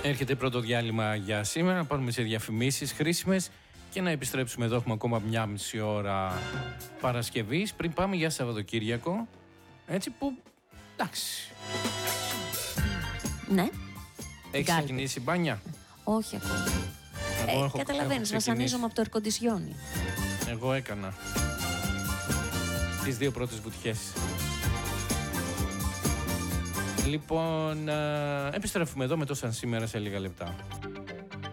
Έρχεται πρώτο διάλειμμα για σήμερα, να πάρουμε σε διαφημίσεις χρήσιμες και να επιστρέψουμε εδώ. Έχουμε ακόμα μια μισή ώρα Παρασκευής πριν πάμε για Σαββατοκύριακο. Έτσι που, εντάξει. Ναι. Έχεις ξεκινήσει μπάνια? Όχι ακόμα. Καταλαβαίνεις, βασανίζομαι από το ερκοντισιόνι. Εγώ έκανα τις 2 πρώτες βουτιές. Λοιπόν, επιστρέφουμε εδώ με το Σαν Σήμερα σε λίγα λεπτά.